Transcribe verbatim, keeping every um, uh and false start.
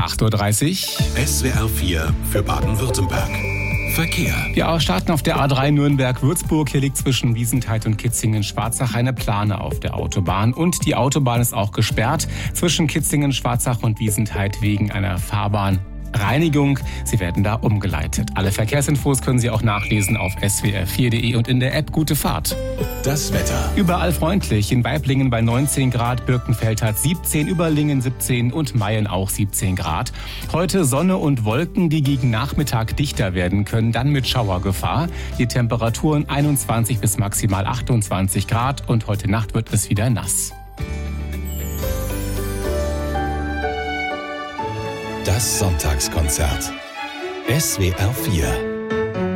acht Uhr dreißig. S W R vier für Baden-Württemberg. Verkehr. Wir starten auf der A drei Nürnberg-Würzburg. Hier liegt zwischen Wiesenthal und Kitzingen-Schwarzach eine Plane auf der Autobahn. Und die Autobahn ist auch gesperrt zwischen Kitzingen-Schwarzach und Wiesenthal wegen einer Fahrbahnreinigung. Sie werden da umgeleitet. Alle Verkehrsinfos können Sie auch nachlesen auf s w r vier punkt de und in der App Gute Fahrt. Das Wetter. Überall freundlich. In Weiblingen bei neunzehn Grad, Birkenfeld hat siebzehn, Überlingen siebzehn und Mayen auch siebzehn Grad. Heute Sonne und Wolken, die gegen Nachmittag dichter werden können, dann mit Schauergefahr. Die Temperaturen einundzwanzig bis maximal achtundzwanzig Grad und heute Nacht wird es wieder nass. Das Sonntagskonzert. S W R vier